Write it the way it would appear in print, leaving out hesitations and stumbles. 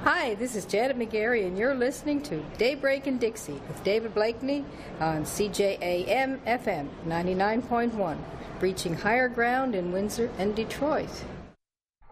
Hi, this is Janet McGarry, and you're listening to Daybreak in Dixie with David Blakeney on CJAM FM 99.1, reaching higher ground in Windsor and Detroit.